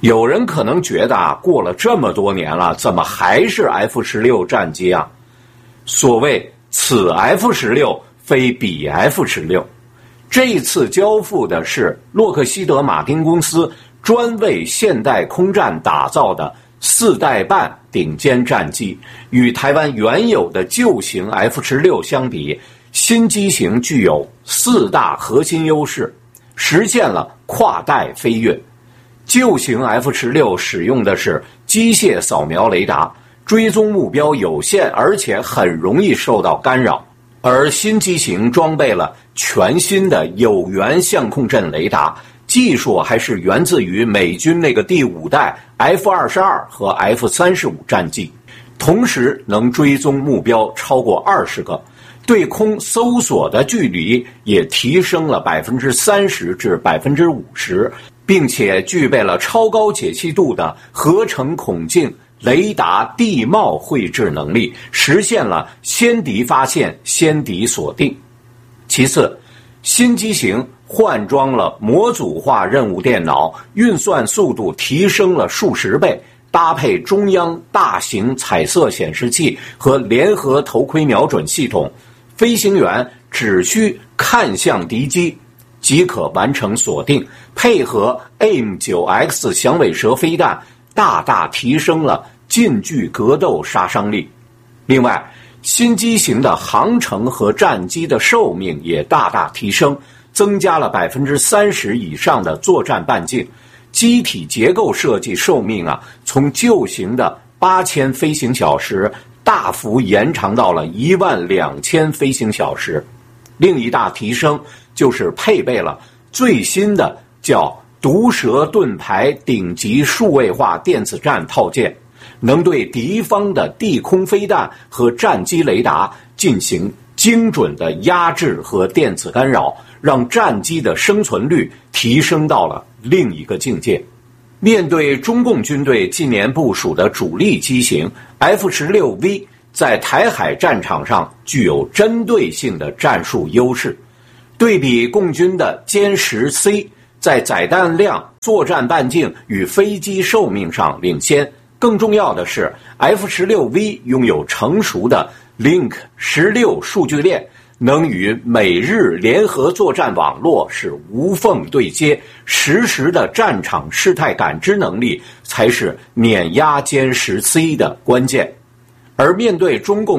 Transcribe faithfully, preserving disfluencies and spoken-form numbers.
有人可能觉得啊，过了这么多年了，怎么还是 F 十六 战机啊？所谓此 F 十六 非彼 F 十六，这一次交付的是洛克希德马丁公司专为现代空战打造的四代半顶尖战机，与台湾原有的旧型 F 十六 相比，新机型具有四大核心优势，实现了跨代飞跃。旧型 F 十六 使用的是机械扫描雷达，追踪目标有限，而且很容易受到干扰。而新机型装备了全新的有源相控阵雷达，技术还是源自于美军那个第五代 F 二十二 和 F 三十五 战机，同时能追踪目标超过二十个，对空搜索的距离也提升了 百分之三十 至 百分之五十， 并且具备了超高解析度的合成孔径雷达地貌绘制能力，实现了先敌发现先敌锁定。其次，新机型换装了模组化任务电脑，运算速度提升了数十倍，搭配中央大型彩色显示器和联合头盔瞄准系统，飞行员只需看向敌机即可完成锁定，配合 A I M 九 X 响尾蛇飞弹，大大提升了近距格斗杀伤力。另外，新机型的航程和战机的寿命也大大提升，增加了 百分之三十 以上的作战半径。机体结构设计寿命啊，从旧型的八千飞行小时大幅延长到了一万两千飞行小时。另一大提升就是配备了最新的叫毒蛇盾牌顶级数位化电子战套件，能对敌方的地空飞弹和战机雷达进行精准的压制和电子干扰，让战机的生存率提升到了另一个境界。面对中共军队近年部署的主力机型 F 十六 V， 在台海战场上具有针对性的战术优势。对比共军的歼十 C， 在载弹量、作战半径与飞机寿命上领先。更重要的是 F 十六 V 拥有成熟的 Link 十六 数据链，能与美日联合作战网络是无缝对接，实时的战场事态感知能力才是碾压歼十 C 的关键。而面对中共